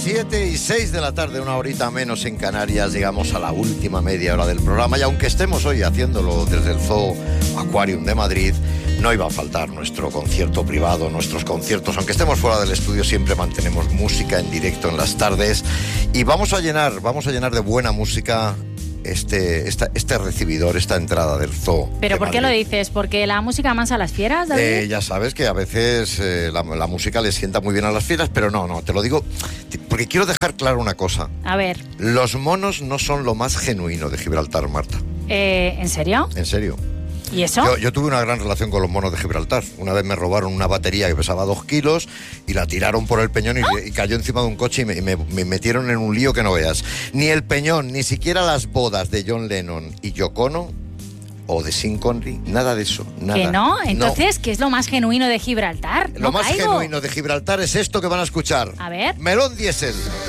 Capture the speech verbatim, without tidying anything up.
siete y seis de la tarde, una horita menos en Canarias, llegamos a la última media hora del programa y aunque estemos hoy haciéndolo desde el Zoo Aquarium de Madrid, no iba a faltar nuestro concierto privado, nuestros conciertos, aunque estemos fuera del estudio siempre mantenemos música en directo en las tardes y vamos a llenar, vamos a llenar de buena música Este, esta, este recibidor, esta entrada del Zoo. ¿Pero por qué lo dices? ¿Porque la música amansa a las fieras, David? Eh, ya sabes que a veces eh, la, la música le sienta muy bien a las fieras, pero no, no, te lo digo porque quiero dejar claro una cosa. A ver. Los monos no son lo más genuino de Gibraltar, Marta. Eh, ¿En serio? En serio. ¿Y eso? Yo, yo tuve una gran relación con los monos de Gibraltar. Una vez me robaron una batería que pesaba dos kilos y la tiraron por el peñón y, ¿Ah? y cayó encima de un coche y me, me, me metieron en un lío que no veas. Ni el peñón, ni siquiera las bodas de John Lennon y Yoko Ono o de Sean Connery, nada de eso. Nada. ¿Que no? Entonces, no. ¿qué es lo más genuino de Gibraltar? Lo no más caigo. genuino de Gibraltar es esto que van a escuchar. A ver. Melón Diesel.